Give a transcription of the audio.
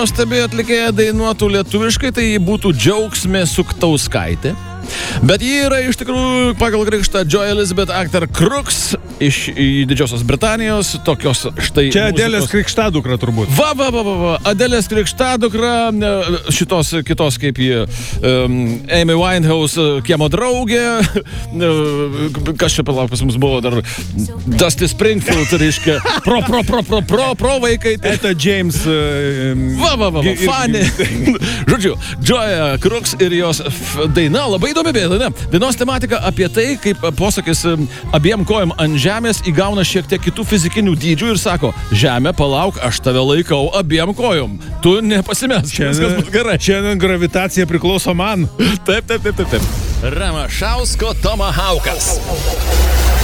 nuostabi atlikėja dainuotų lietuviškai, tai būtų Džiaugsmė Suktauskaitė. Bet ji yra iš tikrųjų pagal krikštą Joy Elizabeth Actor Crooks iš Didžiosios Britanijos, tokios štai Čia Adelės krikštadukra turbūt. Va. Adelės krikštadukra, šitos kitos kaip ji, Amy Winehouse kiemo draugė, kas čia palauk pas mums buvo dar, Dusty Springfield, reiškia, pro vaikai. Eta James. Fanny. Žodžiu, Joy Crooks ir jos daina, labai įdomi daina. Dainos tematika apie tai, kaip posakis abiem kojom ant žemės įgauna šiek tiek kitų fizikinių dydžių ir sako, žemė, palauk, aš tave laikau abiem kojom. Tu nepasimesk, viskas bus gerai. Šiandien gravitacija priklauso man. Taip. Ramašausko Tomahawkas.